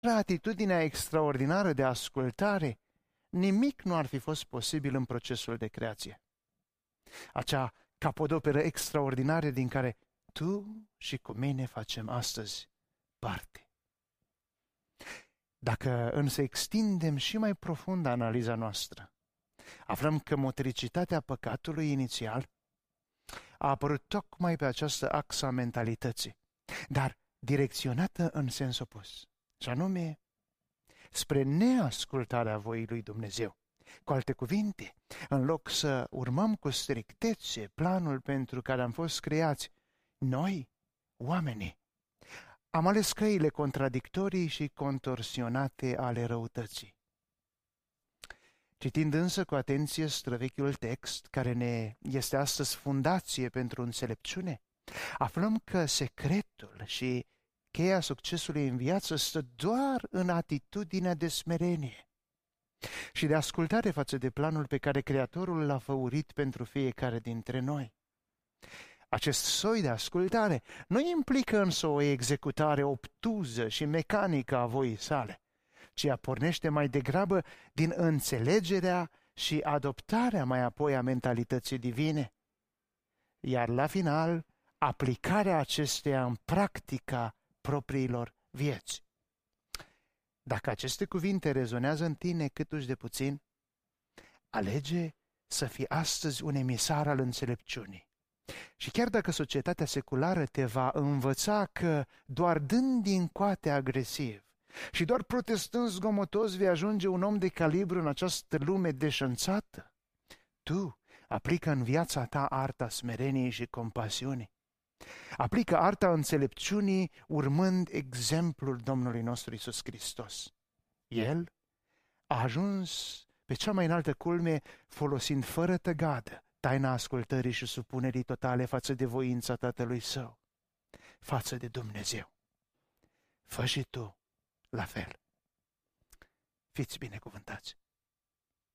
atitudinea extraordinară de ascultare, nimic nu ar fi fost posibil în procesul de creație. Acea capodoperă extraordinară din care tu și cu mine facem astăzi parte. Dacă însă extindem și mai profund analiza noastră, aflăm că motricitatea păcatului inițial a apărut tocmai pe această axă a mentalității, dar direcționată în sens opus, și anume spre neascultarea voii lui Dumnezeu. Cu alte cuvinte, în loc să urmăm cu strictețe planul pentru care am fost creați, noi, oamenii, am ales căile contradictorii și contorsionate ale răutății. Citind însă cu atenție străvechiul text, care ne este astăzi fundație pentru înțelepciune, aflăm că secretul și cheia succesului în viață stă doar în atitudinea de smerenie și de ascultare față de planul pe care Creatorul l-a făurit pentru fiecare dintre noi. Acest soi de ascultare nu implică însă o executare obtuză și mecanică a voii sale, ci ea pornește mai degrabă din înțelegerea și adoptarea mai apoi a mentalității divine, iar la final aplicarea acesteia în practica propriilor vieți. Dacă aceste cuvinte rezonează în tine câtuși de puțin, alege să fii astăzi un emisar al înțelepciunii. Și chiar dacă societatea seculară te va învăța că doar dând din coate agresiv și doar protestând zgomotos vei ajunge un om de calibru în această lume deșanțată, tu aplică în viața ta arta smereniei și compasiunii. Aplică arta înțelepciunii urmând exemplul Domnului nostru Iisus Hristos. El a ajuns pe cea mai înaltă culme folosind fără tăgadă taina ascultării și supunerii totale față de voința Tatălui Său, față de Dumnezeu. Fă și tu la fel. Fiți binecuvântați!